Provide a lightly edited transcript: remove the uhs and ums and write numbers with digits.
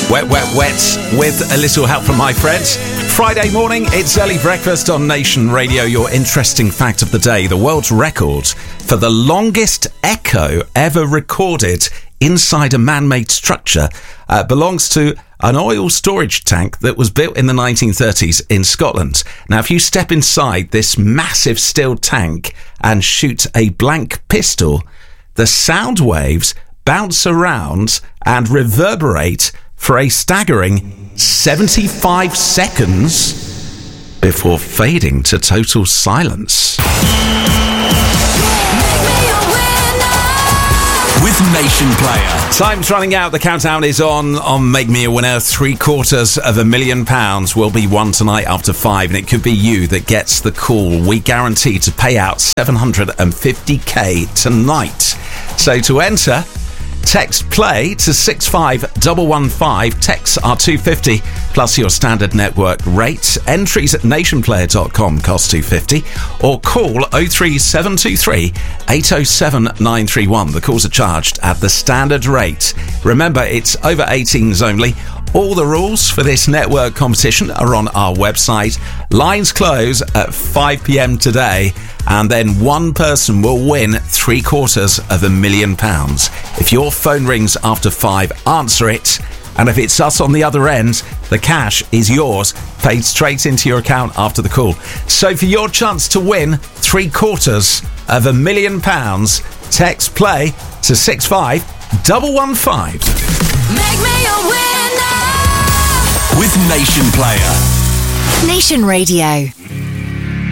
Wet, wet, wet, with a little help from my friends. Friday morning, it's early breakfast on Nation Radio. Your interesting fact of the day. The world's record for the longest echo ever recorded inside a man-made structure belongs to an oil storage tank that was built in the 1930s in Scotland. Now, if you step inside this massive steel tank and shoot a blank pistol, the sound waves bounce around and reverberate for a staggering 75 seconds before fading to total silence. With Nation Player. Time's running out. The countdown is on Make Me a Winner. £750,000 will be won tonight after 5, and it could be you that gets the call. We guarantee to pay out £750,000 tonight. So to enter, text play to 65115. Texts are $2.50 plus your standard network rate. Entries at nationplayer.com cost $2.50, or call 03723 807 931. The calls are charged at the standard rate. Remember, it's over 18s only. All the rules for this network competition are on our website. Lines close at 5 p.m. today, and then one person will win £750,000. If your phone rings after 5, answer it. And if it's us on the other end, the cash is yours, paid straight into your account after the call. So for your chance to win £750,000, text play to 65115. Make me a winner with Nation Player. Nation Radio.